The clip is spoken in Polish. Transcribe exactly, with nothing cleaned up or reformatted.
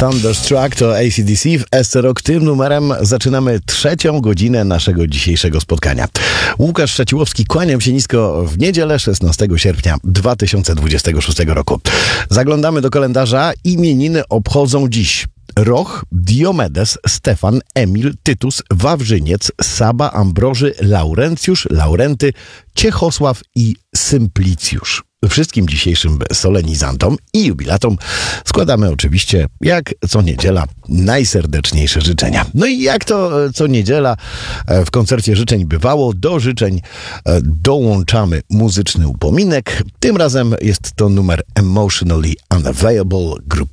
Thunderstruck to A C D C w S C Rock. Tym numerem zaczynamy trzecią godzinę naszego dzisiejszego spotkania. Łukasz Szaciłowski, kłaniam się nisko w niedzielę szesnastego sierpnia dwa tysiące dwudziestego szóstego roku. Zaglądamy do kalendarza. Imieniny obchodzą dziś Roch, Diomedes, Stefan, Emil, Tytus, Wawrzyniec, Saba, Ambroży, Laurencjusz, Laurenty, Ciechosław i Symplicjusz. Wszystkim dzisiejszym solenizantom i jubilatom składamy oczywiście, jak co niedziela, najserdeczniejsze życzenia. No i jak to co niedziela w koncercie życzeń bywało, do życzeń dołączamy muzyczny upominek. Tym razem jest to numer Emotionally Unavailable grupy